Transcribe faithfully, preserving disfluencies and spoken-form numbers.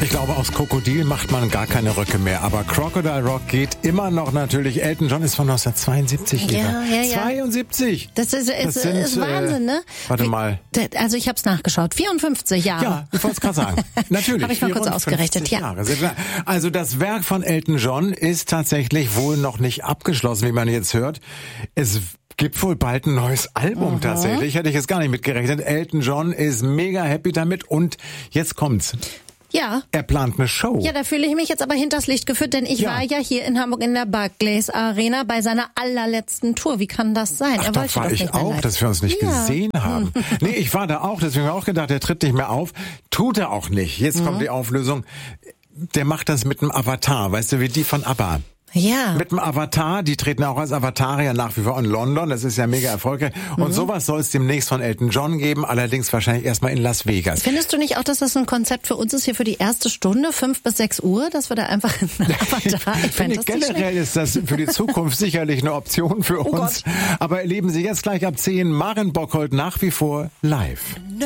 Ich glaube, aus Krokodil macht man gar keine Röcke mehr. Aber Crocodile Rock geht immer noch natürlich. Elton John ist von neunzehnhundertzweiundsiebzig. Ja, ja, ja. zweiundsiebzig. Das ist, ist, Das sind, ist Wahnsinn, ne? Äh, warte mal. Also ich habe es nachgeschaut. vierundfünfzig Jahre. Ja, ich wollte es gerade sagen. Natürlich. Habe ich mal kurz ausgerechnet, ja. Jahre. Also das Werk von Elton John ist tatsächlich wohl noch nicht abgeschlossen, wie man jetzt hört. Es gibt wohl bald ein neues Album. Mhm. Tatsächlich. Hätte ich jetzt gar nicht mitgerechnet. Elton John ist mega happy damit und jetzt kommt's. Ja. Er plant eine Show. Ja, da fühle ich mich jetzt aber hinters Licht geführt, denn ich ja. war ja hier in Hamburg in der Barclays Arena bei seiner allerletzten Tour. Wie kann das sein? Ach, er da wollte war doch ich nicht auch, dass wir uns nicht ja. gesehen haben. Nee, ich war da auch, deswegen habe ich auch gedacht, der tritt nicht mehr auf. Tut er auch nicht. Jetzt mhm. kommt die Auflösung. Der macht das mit einem Avatar, weißt du, wie die von ABBA. Ja. Mit dem Avatar, die treten auch als Avatarier nach wie vor in London, das ist ja mega erfolgreich. Und mhm. sowas soll es demnächst von Elton John geben, allerdings wahrscheinlich erstmal in Las Vegas. Findest du nicht auch, dass das ein Konzept für uns ist hier für die erste Stunde, fünf bis sechs Uhr, dass wir da einfach einen Avatar... Ich finde, generell ist das für die Zukunft sicherlich eine Option für uns. Oh Gott. Aber erleben Sie jetzt gleich ab zehn Maren Bockholt nach wie vor live.